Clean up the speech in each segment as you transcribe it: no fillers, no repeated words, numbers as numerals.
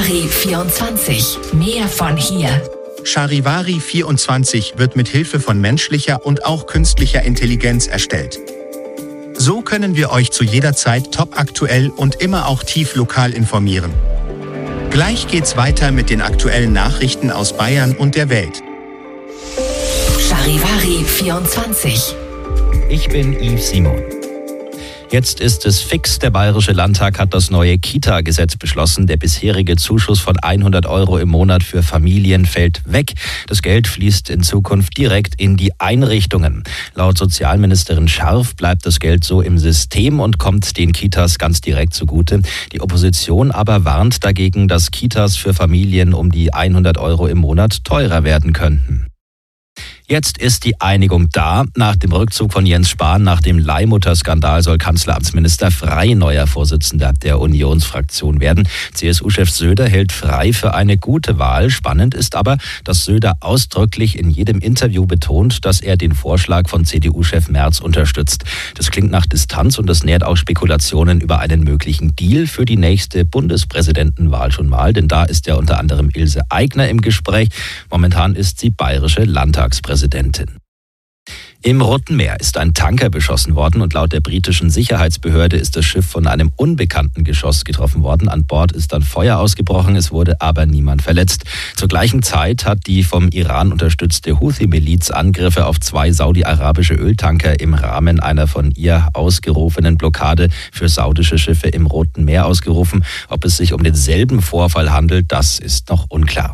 Charivari 24. Mehr von hier. Charivari 24 wird mit Hilfe von menschlicher und auch künstlicher Intelligenz erstellt. So können wir euch zu jeder Zeit topaktuell und immer auch tief lokal informieren. Gleich geht's weiter mit den aktuellen Nachrichten aus Bayern und der Welt. Charivari 24. Ich bin Yves Simon. Jetzt ist es fix. Der Bayerische Landtag hat das neue Kita-Gesetz beschlossen. Der bisherige Zuschuss von 100 € im Monat für Familien fällt weg. Das Geld fließt in Zukunft direkt in die Einrichtungen. Laut Sozialministerin Scharf bleibt das Geld so im System und kommt den Kitas ganz direkt zugute. Die Opposition aber warnt dagegen, dass Kitas für Familien um die 100 € im Monat teurer werden könnten. Jetzt ist die Einigung da. Nach dem Rückzug von Jens Spahn nach dem Leihmutter-Skandal soll Kanzleramtsminister Frey neuer Vorsitzender der Unionsfraktion werden. CSU-Chef Söder hält Frey für eine gute Wahl. Spannend ist aber, dass Söder ausdrücklich in jedem Interview betont, dass er den Vorschlag von CDU-Chef Merz unterstützt. Das klingt nach Distanz und das nährt auch Spekulationen über einen möglichen Deal für die nächste Bundespräsidentenwahl schon mal. Denn da ist ja unter anderem Ilse Aigner im Gespräch. Momentan ist sie bayerische Landtagspräsidentin. Im Roten Meer ist ein Tanker beschossen worden und laut der britischen Sicherheitsbehörde ist das Schiff von einem unbekannten Geschoss getroffen worden. An Bord ist dann Feuer ausgebrochen, es wurde aber niemand verletzt. Zur gleichen Zeit hat die vom Iran unterstützte Houthi-Miliz Angriffe auf 2 saudi-arabische Öltanker im Rahmen einer von ihr ausgerufenen Blockade für saudische Schiffe im Roten Meer ausgerufen. Ob es sich um denselben Vorfall handelt, das ist noch unklar.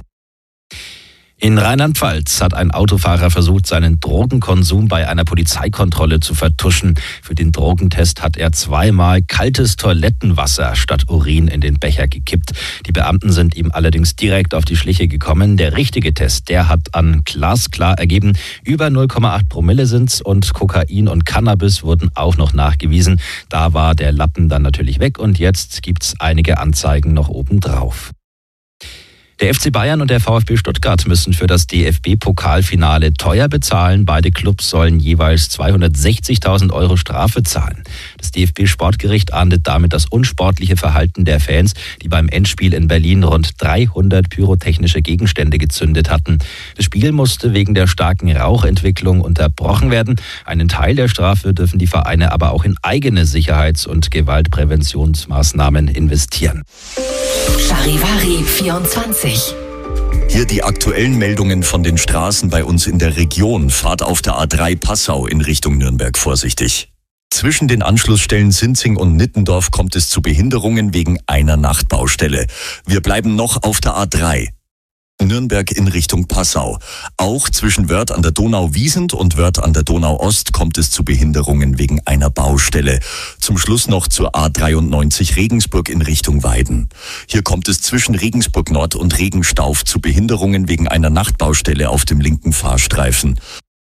In Rheinland-Pfalz hat ein Autofahrer versucht, seinen Drogenkonsum bei einer Polizeikontrolle zu vertuschen. Für den Drogentest hat er 2-mal kaltes Toilettenwasser statt Urin in den Becher gekippt. Die Beamten sind ihm allerdings direkt auf die Schliche gekommen. Der richtige Test, der hat an glasklar ergeben, über 0,8 Promille sind's und Kokain und Cannabis wurden auch noch nachgewiesen. Da war der Lappen dann natürlich weg und jetzt gibt's einige Anzeigen noch obendrauf. Der FC Bayern und der VfB Stuttgart müssen für das DFB-Pokalfinale teuer bezahlen. Beide Clubs sollen jeweils 260.000 € Strafe zahlen. Das DFB-Sportgericht ahndet damit das unsportliche Verhalten der Fans, die beim Endspiel in Berlin rund 300 pyrotechnische Gegenstände gezündet hatten. Das Spiel musste wegen der starken Rauchentwicklung unterbrochen werden. Einen Teil der Strafe dürfen die Vereine aber auch in eigene Sicherheits- und Gewaltpräventionsmaßnahmen investieren. Charivari 24. Hier die aktuellen Meldungen von den Straßen bei uns in der Region. Fahrt auf der A3 Passau in Richtung Nürnberg vorsichtig. Zwischen den Anschlussstellen Sinzing und Nittendorf kommt es zu Behinderungen wegen einer Nachtbaustelle. Wir bleiben noch auf der A3. Nürnberg in Richtung Passau. Auch zwischen Wörth an der Donau-Wiesent und Wörth an der Donau-Ost kommt es zu Behinderungen wegen einer Baustelle. Zum Schluss noch zur A93 Regensburg in Richtung Weiden. Hier kommt es zwischen Regensburg Nord und Regenstauf zu Behinderungen wegen einer Nachtbaustelle auf dem linken Fahrstreifen.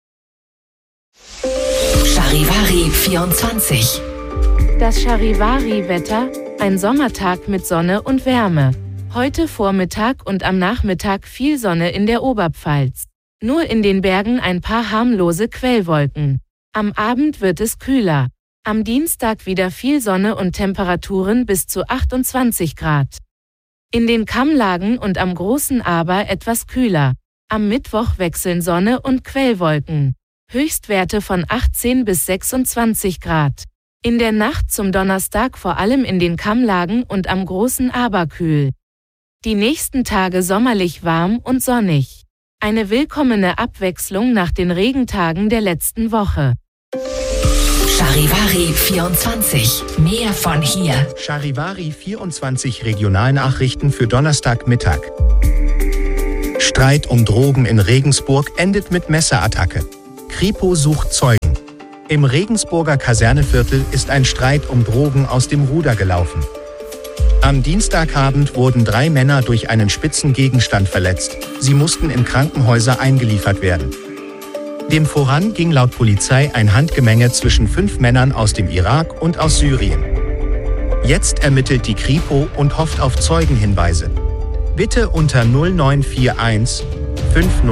Charivari 24. Das Charivari-Wetter, ein Sommertag mit Sonne und Wärme. Heute Vormittag und am Nachmittag viel Sonne in der Oberpfalz. Nur in den Bergen ein paar harmlose Quellwolken. Am Abend wird es kühler. Am Dienstag wieder viel Sonne und Temperaturen bis zu 28 Grad. In den Kammlagen und am Großen Aber etwas kühler. Am Mittwoch wechseln Sonne und Quellwolken. Höchstwerte von 18 bis 26 Grad. In der Nacht zum Donnerstag vor allem in den Kammlagen und am Großen Aber kühl. Die nächsten Tage sommerlich warm und sonnig. Eine willkommene Abwechslung nach den Regentagen der letzten Woche. Charivari 24. Mehr von hier. Charivari 24 Regionalnachrichten für Donnerstagmittag. Streit um Drogen in Regensburg endet mit Messerattacke. Kripo sucht Zeugen. Im Regensburger Kaserneviertel ist ein Streit um Drogen aus dem Ruder gelaufen. Am Dienstagabend wurden 3 Männer durch einen spitzen Gegenstand verletzt. Sie mussten in Krankenhäuser eingeliefert werden. Dem voran ging laut Polizei ein Handgemenge zwischen 5 Männern aus dem Irak und aus Syrien. Jetzt ermittelt die Kripo und hofft auf Zeugenhinweise. Bitte unter 0941 50